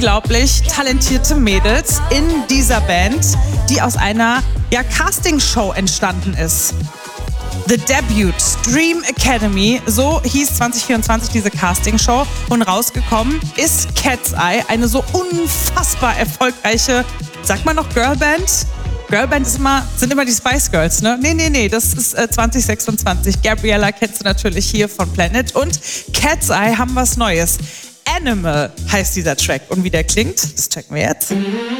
unglaublich talentierte Mädels in dieser Band, die aus einer Castingshow entstanden ist. The Debut Dream Academy, so hieß 2024 diese Castingshow. Und rausgekommen ist Cat's Eye, eine so unfassbar erfolgreiche, sagt man noch Girlband? Girlband sind immer die Spice Girls, ne? Nee, das ist 2026. Gabriella kennst du natürlich hier von Planet. Und Cat's Eye haben was Neues. Animal heißt dieser Track. Und wie der klingt, das checken wir jetzt.